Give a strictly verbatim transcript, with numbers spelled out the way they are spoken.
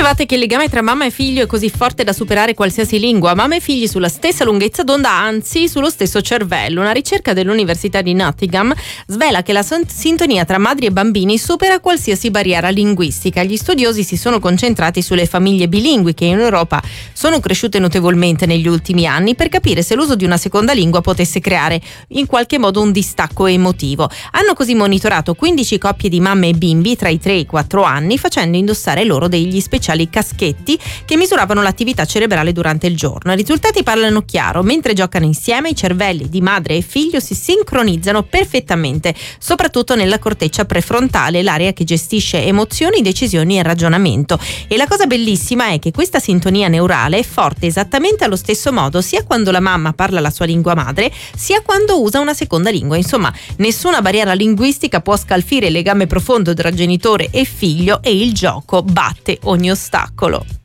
Sapevate che il legame tra mamma e figlio è così forte da superare qualsiasi lingua? Mamma e figli sulla stessa lunghezza d'onda, anzi sullo stesso cervello. Una ricerca dell'Università di Nottingham svela che la son- sintonia tra madri e bambini supera qualsiasi barriera linguistica. Gli studiosi si sono concentrati sulle famiglie bilingui che in Europa sono cresciute notevolmente negli ultimi anni, per capire se l'uso di una seconda lingua potesse creare in qualche modo un distacco emotivo. Hanno così monitorato quindici coppie di mamme e bimbi tra i tre e i quattro anni, facendo indossare loro degli speciali caschetti che misuravano l'attività cerebrale durante il giorno. I risultati parlano chiaro: mentre giocano insieme i cervelli di madre e figlio si sincronizzano perfettamente, soprattutto nella corteccia prefrontale, l'area che gestisce emozioni, decisioni e ragionamento. E la cosa bellissima è che questa sintonia neurale è forte esattamente allo stesso modo sia quando la mamma parla la sua lingua madre sia quando usa una seconda lingua. Insomma, nessuna barriera linguistica può scalfire il legame profondo tra genitore e figlio, e il gioco batte ogni ostacolo.